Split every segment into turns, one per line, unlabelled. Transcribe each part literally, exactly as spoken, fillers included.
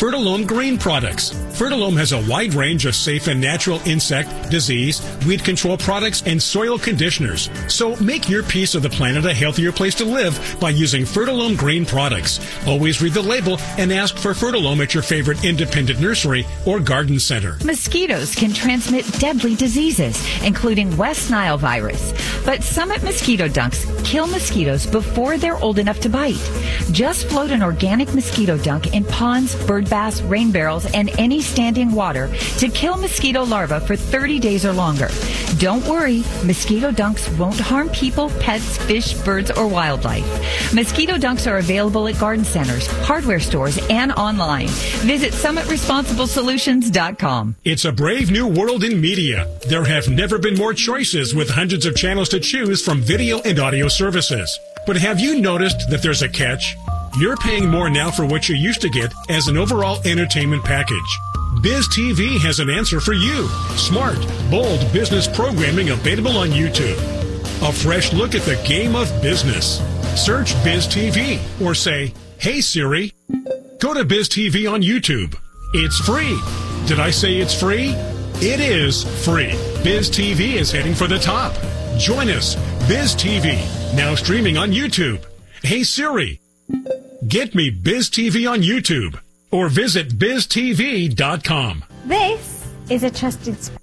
Fertilome Green products. Fertilome has a wide range of safe and natural insect, disease, weed control products, and soil conditioners. So make your piece of the planet a healthier place to live by using Fertilome Green products. Always read the label and ask for Fertilome at your favorite independent nursery or garden center.
Mosquitoes can transmit deadly diseases, including West Nile virus. But Summit Mosquito Dunks kill mosquitoes before they're old enough to bite. Just float an organic mosquito dunk in ponds, bird baths, rain barrels, and any standing water to kill mosquito larvae for thirty days or longer. Don't worry, mosquito dunks won't harm people, pets, fish, birds, or wildlife. Mosquito dunks are available at garden centers, hardware stores, and online. Visit summit responsible solutions dot com.
It's a brave new world in media. There have never been more choices with hundreds of channels to choose from video and audio services. But have you noticed that there's a catch? You're paying more now for what you used to get as an overall entertainment package. Biz T V has an answer for you. Smart, bold business programming available on YouTube. A fresh look at the game of business. Search Biz T V or say, "Hey Siri." Go to Biz T V on YouTube. It's free. Did I say it's free? It is free. Biz T V is heading for the top. Join us. Biz T V, now streaming on YouTube. Hey Siri, get me Biz T V on YouTube or visit biz t v dot com.
This is a trusted space.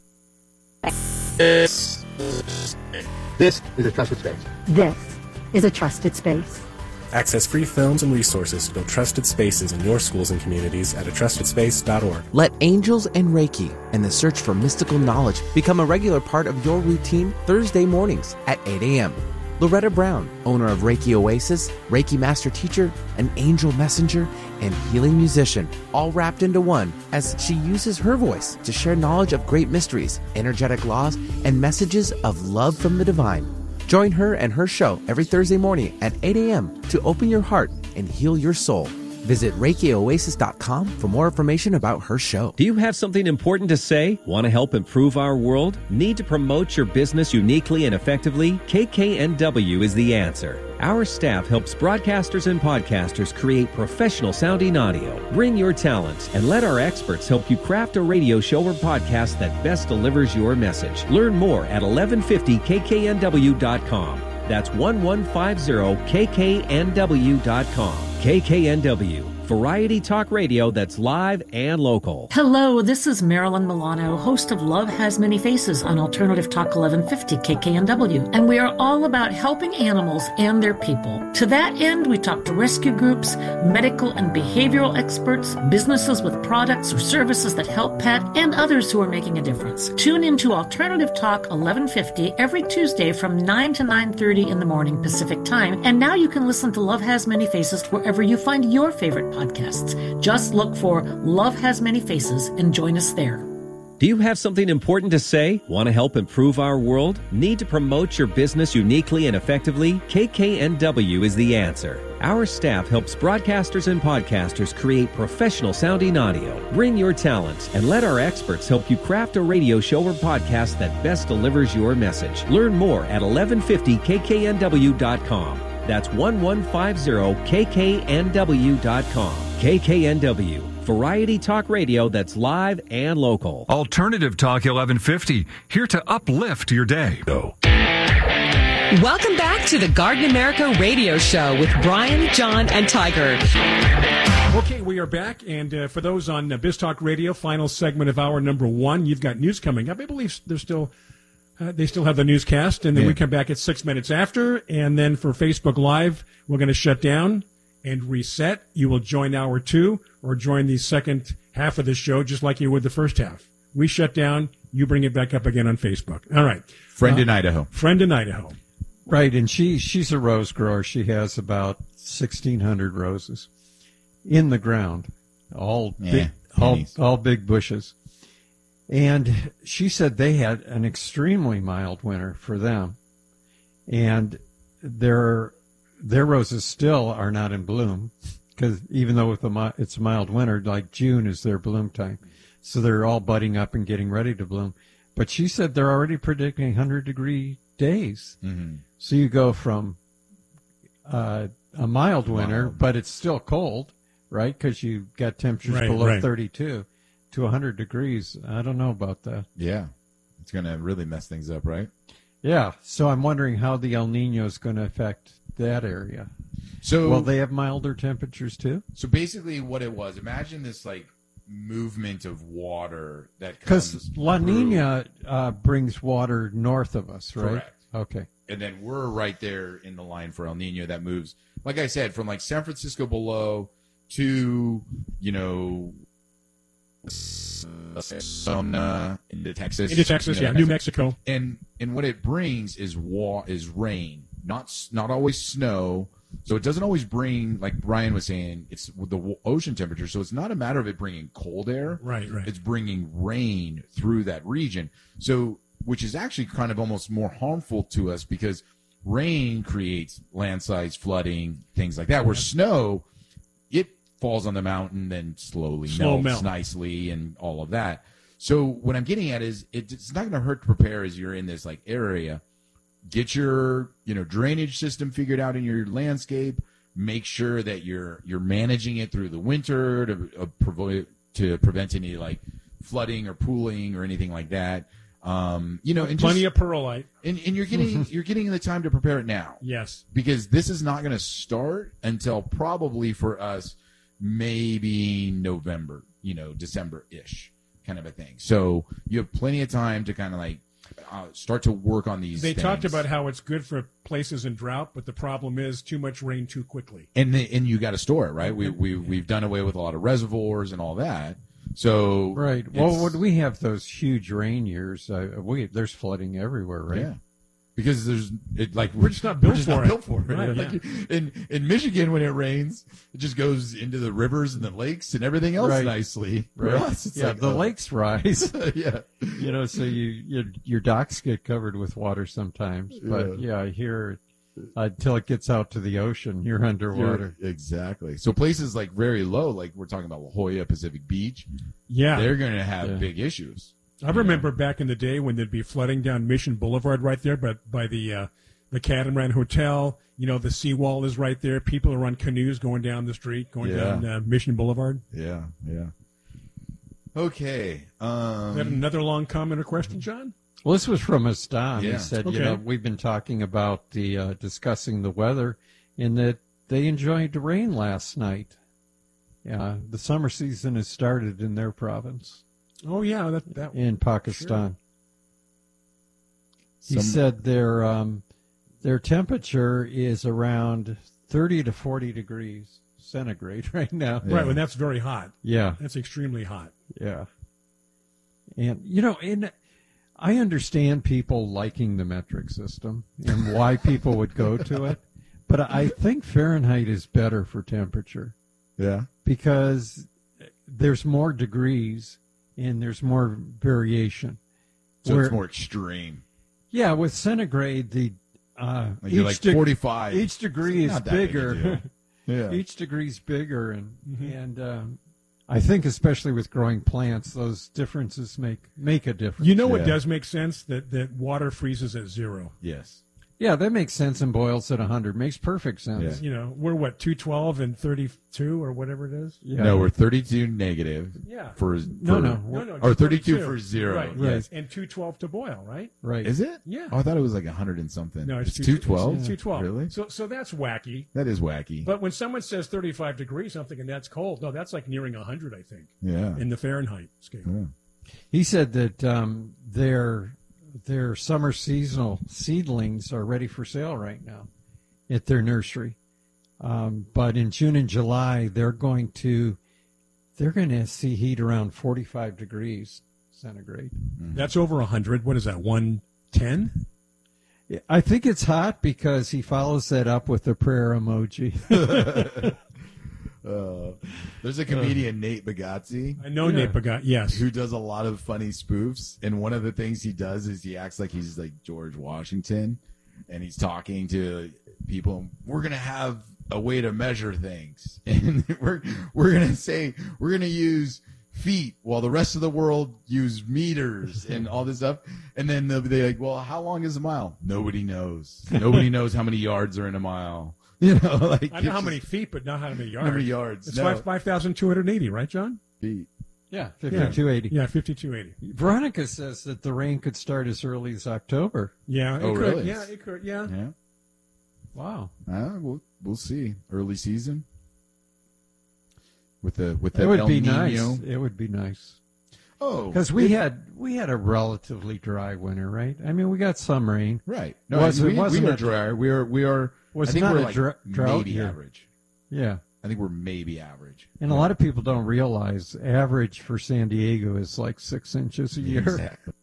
This, this is a trusted space.
This is a trusted space.
Access free films and resources to build trusted spaces in your schools and communities at a trusted space dot org.
Let angels and Reiki and the search for mystical knowledge become a regular part of your routine Thursday mornings at eight a.m. Loretta Brown, owner of Reiki Oasis, Reiki Master Teacher, an angel messenger, and healing musician, all wrapped into one as she uses her voice to share knowledge of great mysteries, energetic laws, and messages of love from the divine. Join her and her show every Thursday morning at eight a.m. to open your heart and heal your soul. Visit reiki oasis dot com for more information about her show.
Do you have something important to say? Want to help improve our world? Need to promote your business uniquely and effectively? K K N W is the answer. Our staff helps broadcasters and podcasters create professional sounding audio. Bring your talents and let our experts help you craft a radio show or podcast that best delivers your message. Learn more at eleven fifty k k n w dot com. That's eleven fifty k k n w dot com. K K N W, variety talk radio that's live and local.
Hello, this is Marilyn Milano, host of Love Has Many Faces on Alternative Talk eleven fifty K K N W, and we are all about helping animals and their people. To that end, we talk to rescue groups, medical and behavioral experts, businesses with products or services that help pet, and others who are making a difference. Tune into Alternative Talk eleven fifty every Tuesday from nine to nine thirty in the morning Pacific Time, and now you can listen to Love Has Many Faces wherever you find your favorite podcasts. Just look for Love Has Many Faces and join us there.
Do you have something important to say? Want to help improve our world? Need to promote your business uniquely and effectively? K K N W is the answer. Our staff helps broadcasters and podcasters create professional sounding audio. Bring your talents and let our experts help you craft a radio show or podcast that best delivers your message. Learn more at eleven fifty k k n w dot com. That's eleven fifty k k n w dot com. K K N W, variety talk radio that's live and local.
Alternative Talk eleven fifty, here to uplift your day. Go.
Welcome back to the Garden America radio show with Brian, John, and Tiger.
Okay, we are back, and uh, for those on uh, BizTalk Radio, final segment of hour number one, you've got news coming up. I believe there's still... Uh, they still have the newscast, and then yeah. we come back at six minutes after, and then for Facebook Live, we're going to shut down and reset. You will join hour two or join the second half of the show just like you would the first half. We shut down, you bring it back up again on Facebook. All right.
Friend
uh,
in Idaho.
Friend in Idaho.
Right, and she she's a rose grower. She has about sixteen hundred roses in the ground, all yeah, big, all, all big bushes. And she said they had an extremely mild winter for them, and their their roses still are not in bloom, because even though with a, it's a mild winter, like June is their bloom time, so they're all budding up and getting ready to bloom. But she said they're already predicting one hundred degree days, mm-hmm. so you go from uh, a mild winter, mild. but it's still cold, right? Because you got temperatures
Right,
below
right.
thirty-two to one hundred degrees. I don't know about that.
Yeah. It's going to really mess things up, right?
Yeah, so I'm wondering how the El Nino is going to affect that area.
So
will they have milder temperatures too?
So basically what it was, imagine this like movement of water that comes
Because La
through.
Nina uh, brings water north of us, right?
Correct.
Okay.
And then we're right there in the line for El Nino that moves, like I said, from like San Francisco below to, you know, some uh, into Texas,
Into Texas,
you know,
yeah, New Mexico.
and and what it brings is wa- is rain, not s- not always snow. So it doesn't always bring, like Brian was saying, it's the w- ocean temperature. So it's not a matter of it bringing cold air,
Right, right.
It's bringing rain through that region. So which is actually kind of almost more harmful to us because rain creates landslides, flooding, things like that. Where snow, it falls on the mountain, then slowly
Slow
melts
melt.
nicely and all of that. So what I'm getting at is it- it's not going to hurt to prepare as you're in this like area. Get your, you know, drainage system figured out in your landscape. Make sure that you're you're managing it through the winter to uh, provo- to prevent any like flooding or pooling or anything like that. Um, you know, and
Plenty
just,
of perlite.
and, and you're getting you're getting the time to prepare it now.
Yes.
Because this is not going to start until probably for us maybe November, you know, December-ish kind of a thing. So you have plenty of time to kind of like uh, start to work on these
They
things.
talked about how it's good for places in drought, but the problem is too much rain too quickly.
and the, and you got to store it, right? We we we've done away with a lot of reservoirs and all that. So
Right.
it's-
Well, when we have those huge rain years, uh, we there's flooding everywhere, right?
Yeah. Because there's it, like
We're just not built
we're just
for
not
it.
built for it.
Right,
Like, in in Michigan, when it rains, it just goes into the rivers and the lakes and everything else
Right.
nicely. For
Right.
us, it's
yeah,
like,
the
oh.
lakes rise.
Yeah.
You know, so you your, your docks get covered with water sometimes. But yeah, here uh, until it gets out to the ocean, you're underwater.
You're- exactly. So places like very low, like we're talking about La Jolla, Pacific Beach,
Yeah.
they're going to have
Yeah.
big issues.
I remember back in the day when there'd be flooding down Mission Boulevard right there, but by the uh, the Catamaran Hotel, you know, the seawall is right there. People are on canoes going down the street, going
Yeah.
down uh, Mission Boulevard.
Yeah, yeah. Okay. Um,
Is that another long comment or question, John?
Well, this was from Aston.
Yeah.
He said,
Okay.
you know, we've been talking about the uh, discussing the weather, in that they enjoyed the rain last night. Yeah, the summer season has started in their province
Oh, yeah. That, that
in Pakistan. He
Some-
said their um, their temperature is around thirty to forty degrees centigrade right now.
Right, and that's very hot.
Yeah,
That's extremely hot.
yeah. And you know, and I understand people liking the metric system and why people would go to it, but I think Fahrenheit is better for temperature
yeah.
because there's more degrees and there's more variation.
So
Where-
it's more extreme.
Yeah, with centigrade, the uh,
Like you're
each
like
deg-
forty-five.
Each degree
It's
is
not that big a
bigger.
deal. Yeah.
Each degree's bigger, and
Mm-hmm.
and um, I think especially with growing plants, those differences make make a difference.
You know what
Yeah.
does make sense? That, that water freezes at zero.
Yes.
Yeah, that makes sense and boils at one hundred. Makes perfect sense.
You know, we're what, two twelve and thirty-two or whatever it is?
Yeah.
No, we're thirty-two negative.
Yeah.
For,
No,
for-
no.
No, no.
Or
just
thirty-two
thirty-two.
for zero.
Right,
Yes.
And two twelve to boil, right?
Right.
Is it?
Yeah.
Oh, I thought it was like a hundred and something.
No, it's,
it's two twelve.
It's two twelve.
Really?
So, so that's wacky.
That is wacky.
But when someone says thirty-five degrees, I'm thinking that's cold. No, that's like nearing one hundred, I think,
yeah.
in the Fahrenheit scale.
Yeah.
He said that um, their their summer seasonal seedlings are ready for sale right now at their nursery. Um, but in June and July, they're going to they're going to see heat around forty-five degrees centigrade.
That's over one hundred. What is that, one ten?
I think it's hot because he follows that up with the prayer emoji.
Uh, there's a comedian, Nate Bagazzi.
I know Nate Bagat, yes.
Who does a lot of funny spoofs. And one of the things he does is he acts like he's like George Washington. And he's talking to people. We're going to have a way to measure things. And we're, we're going to say, we're going to use feet while the rest of the world use meters and all this stuff. And then they'll be like, well, how long is a mile? Nobody knows. Nobody knows how many yards are in a mile. You know, like
I know how many feet, but not how many yards.
How many yards?
It's
No.
five five thousand two hundred eighty, right, John?
Feet.
Yeah, fifty-two eighty.
Yeah, fifty-two eighty.
Veronica says that the rain could start as early as October.
Yeah, it
Oh,
could.
really?
Yeah, it could. Yeah.
Yeah.
Wow.
Uh, we'll we'll see. Early season with the with the
It would
El
be
Nino.
nice. It would be nice.
Oh,
because we
it-
had we had a relatively dry winter, right? I mean, we got some rain.
Right. No,
Was,
we,
it wasn't
we are
a-
dry. We are we are.
Was
I think
not
we're
a
like
dr- drought
maybe
year.
average.
Yeah.
I think we're maybe average.
And a lot of people don't realize average for San Diego is like six inches a year.
Exactly.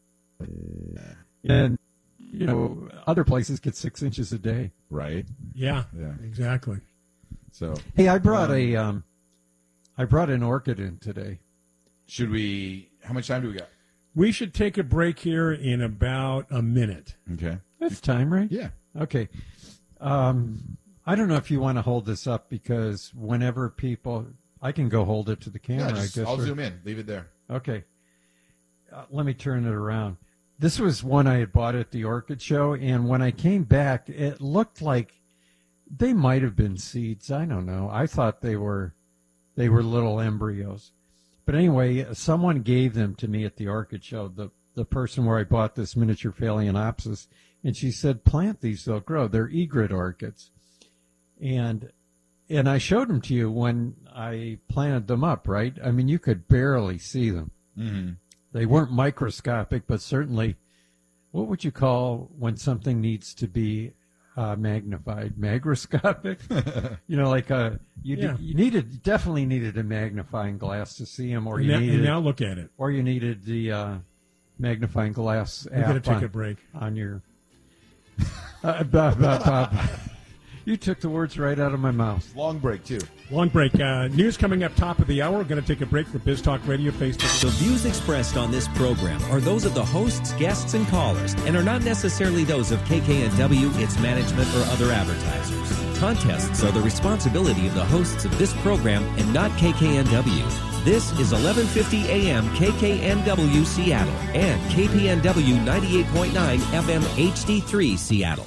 And, you know, other places get six inches a day.
Right.
Yeah.
Yeah.
Exactly.
So.
Hey, I brought
um,
a, um, I brought an orchid in today.
Should we? How much time do we got?
We should take a break here in about a minute.
Okay.
That's time, right?
Yeah.
Okay. Um, I don't know if you want to hold this up because whenever people, I can go hold it to the camera.
Yeah, just-
I guess.
I'll
or-
zoom in. Leave it there.
Okay. Uh, let me turn it around. This was one I had bought at the Orchid Show, and when I came back, it looked like they might have been seeds. I don't know. I thought they were they were little embryos. But anyway, someone gave them to me at the Orchid Show, the, the person where I bought this miniature Phalaenopsis, and she said, plant these, they'll grow. They're egret orchids. And and I showed them to you when I planted them up, right? I mean, you could barely see them.
Mm-hmm.
They weren't microscopic, but certainly, what would you call when something needs to be uh, magnified? Magroscopic? You know, like a, you,
Yeah.
you needed, definitely needed a magnifying glass to see them, or
And
you
now- and
needed,
now look at it.
or you needed the uh, magnifying glass
We're gonna
app
take
on,
a break.
on your. Uh, Bob, Bob, Bob. You took the words right out of my mouth.
Long break, too.
Long break. Uh, news coming up top of the hour. We're going to take a break for Biz Talk Radio Facebook.
The views expressed on this program are those of the hosts, guests, and callers, and are not necessarily those of K K N W, its management, or other advertisers. Contests are the responsibility of the hosts of this program and not K K N W. This is eleven fifty A M K K N W Seattle and K P N W ninety-eight point nine F M H D three Seattle.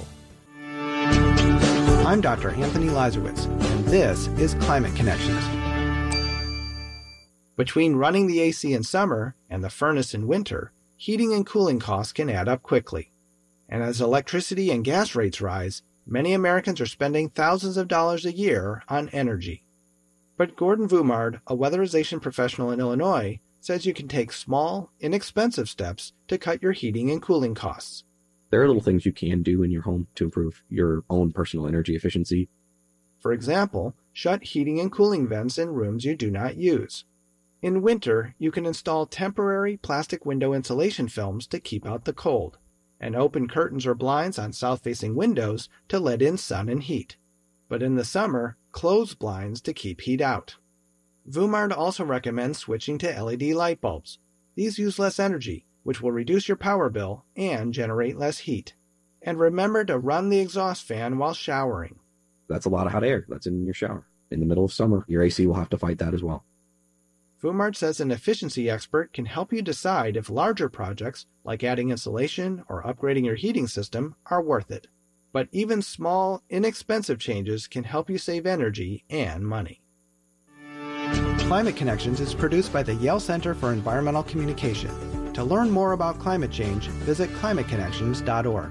I'm Doctor Anthony Lazarowitz, and this is Climate Connections. Between running the A C in summer and the furnace in winter, heating and cooling costs can add up quickly. And as electricity and gas rates rise, many Americans are spending thousands of dollars a year on energy. But Gordon Vumard, a weatherization professional in Illinois, says you can take small, inexpensive steps to cut your heating and cooling costs.
There are little things you can do in your home to improve your own personal energy efficiency.
For example, shut heating and cooling vents in rooms you do not use. In winter, you can install temporary plastic window insulation films to keep out the cold, and open curtains or blinds on south-facing windows to let in sun and heat. But in the summer, close blinds to keep heat out. Vumard also recommends switching to L E D light bulbs. These use less energy, which will reduce your power bill and generate less heat. And remember to run the exhaust fan while showering.
That's a lot of hot air that's in your shower. In the middle of summer, your A C will have to fight that as well.
Vumard says an efficiency expert can help you decide if larger projects, like adding insulation or upgrading your heating system, are worth it. But even small, inexpensive changes can help you save energy and money. Climate Connections is produced by the Yale Center for Environmental Communication. To learn more about climate change, visit climate connections dot org.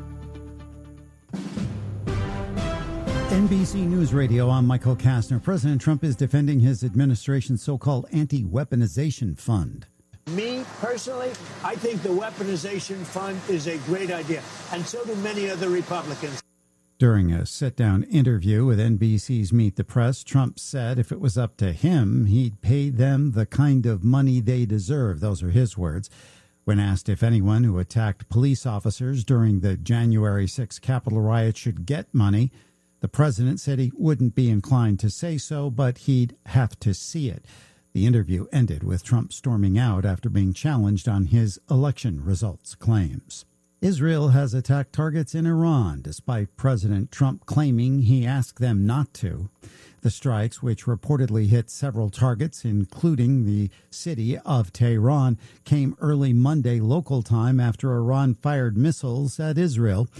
N B C News Radio, I'm Michael Kastner. President Trump is defending his administration's so-called anti-weaponization fund.
Me, personally, I think the weaponization fund is a great idea, and so do many other Republicans.
During a sit-down interview with N B C's Meet the Press, Trump said if it was up to him, he'd pay them the kind of money they deserve. Those are his words. When asked if anyone who attacked police officers during the January sixth Capitol riot should get money, the president said he wouldn't be inclined to say so, but he'd have to see it. The interview ended with Trump storming out after being challenged on his election results claims. Israel has attacked targets in Iran, despite President Trump claiming he asked them not to. The strikes, which reportedly hit several targets, including the city of Tehran, came early Monday local time after Iran fired missiles at Israel.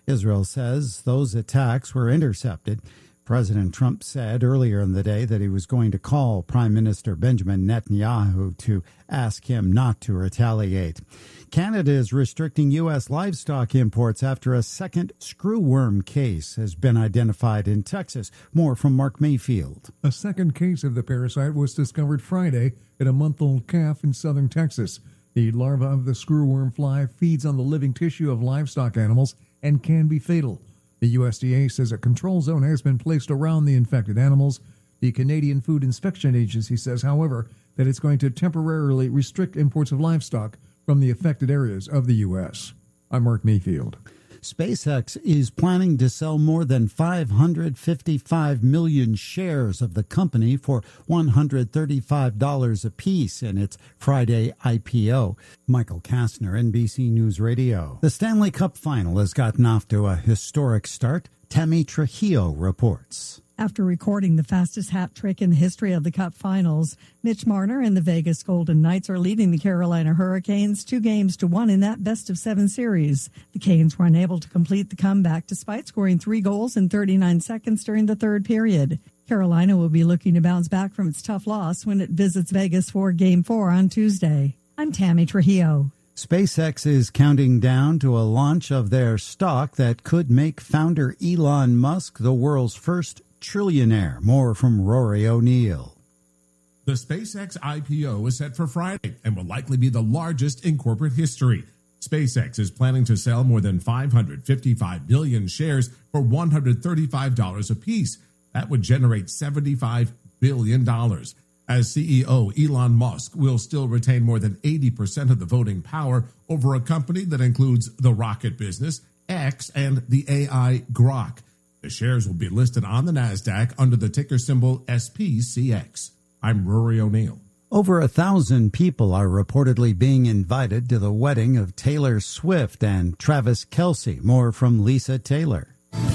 Israel says those attacks were intercepted. President Trump said earlier in the day that he was going to call Prime Minister Benjamin Netanyahu to ask him not to retaliate. Canada is restricting U S livestock imports after a second screwworm case has been identified in Texas. More from Mark Mayfield.
A second case of the parasite was discovered Friday in a month-old calf in southern Texas. The larva of the screwworm fly feeds on the living tissue of livestock animals and can be fatal. The U S D A says a control zone has been placed around the infected animals. The Canadian Food Inspection Agency says, however, that it's going to temporarily restrict imports of livestock from the affected areas of the U S. I'm Mark Mayfield.
SpaceX is planning to sell more than five hundred fifty-five million shares of the company for one hundred thirty-five dollars apiece in its Friday I P O. Michael Kastner, N B C News Radio. The Stanley Cup Final has gotten off to a historic start. Tammy Trujillo reports.
After recording the fastest hat trick in the history of the Cup Finals, Mitch Marner and the Vegas Golden Knights are leading the Carolina Hurricanes two games to one in that best-of-seven series. The Canes were unable to complete the comeback despite scoring three goals in thirty-nine seconds during the third period. Carolina will be looking to bounce back from its tough loss when it visits Vegas for Game four on Tuesday. I'm Tammy Trujillo.
SpaceX is counting down to a launch of their stock that could make founder Elon Musk the world's first trillionaire. More from Rory O'Neill.
The SpaceX I P O is set for Friday and will likely be the largest in corporate history. SpaceX is planning to sell more than five hundred fifty-five million shares for one hundred thirty-five dollars apiece. That would generate seventy-five billion dollars. As C E O, Elon Musk will still retain more than eighty percent of the voting power over a company that includes the rocket business, X, and the A I Grok. The shares will be listed on the NASDAQ under the ticker symbol S P C X. I'm Rory O'Neill.
Over a thousand people are reportedly being invited to the wedding of Taylor Swift and Travis Kelce. More from Lisa Taylor.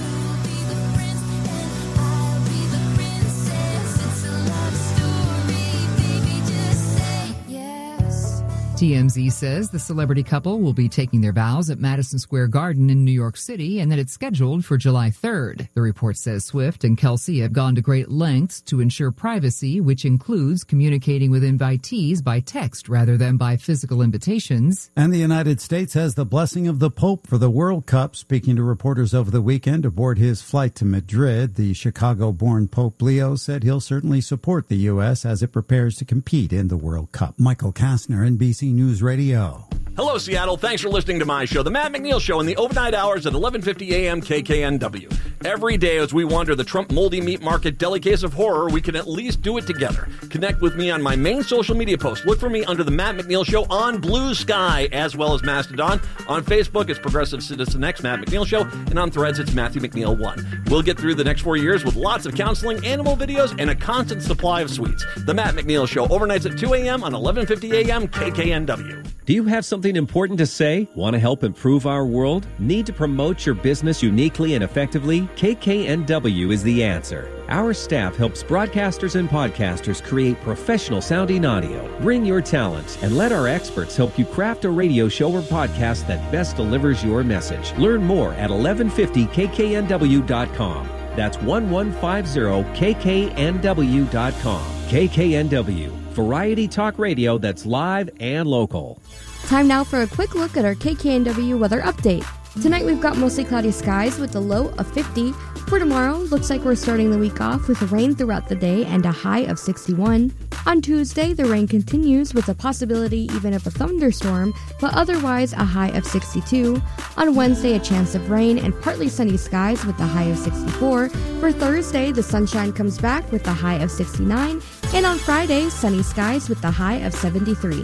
T M Z says the celebrity couple will be taking their vows at Madison Square Garden in New York City and that it's scheduled for July third. The report says Swift and Kelce have gone to great lengths to ensure privacy, which includes communicating with invitees by text rather than by physical invitations.
And the United States has the blessing of the Pope for the World Cup. Speaking to reporters over the weekend aboard his flight to Madrid, the Chicago-born Pope Leo said he'll certainly support the U S as it prepares to compete in the World Cup. Michael Kastner, N B C News Radio.
Hello, Seattle. Thanks for listening to my show, The Matt McNeil Show, in the overnight hours at eleven fifty a.m. K K N W. Every day as we wander the Trump moldy meat market deli case of horror, we can at least do it together. Connect with me on my main social media post. Look for me under The Matt McNeil Show on Blue Sky, as well as Mastodon. On Facebook, it's Progressive Citizen X, Matt McNeil Show, and on Threads, it's Matthew McNeil one. We'll get through the next four years with lots of counseling, animal videos, and a constant supply of sweets. The Matt McNeil Show, overnights at two a.m. on eleven fifty a.m. K K N W.
Do you have something important to say? Want to help improve our world? Need to promote your business uniquely and effectively? K K N W is the answer. Our staff helps broadcasters and podcasters create professional sounding audio. Bring your talent and let our experts help you craft a radio show or podcast that best delivers your message. Learn more at eleven fifty K K N W dot com. That's eleven fifty K K N W dot com. K K N W, variety talk radio that's live and local.
Time now for a quick look at our K K N W weather update. Tonight we've got mostly cloudy skies with a low of fifty. For tomorrow, looks like we're starting the week off with rain throughout the day and a high of sixty-one. On Tuesday, the rain continues with a possibility even of a thunderstorm, but otherwise a high of sixty-two. On Wednesday, a chance of rain and partly sunny skies with a high of sixty-four. For Thursday, the sunshine comes back with a high of sixty-nine. And on Friday, sunny skies with a high of seventy-three.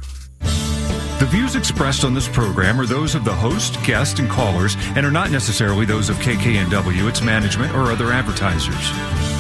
The views expressed on this program are those of the host, guest, and callers and are not necessarily those of K K N W, its management, or other advertisers.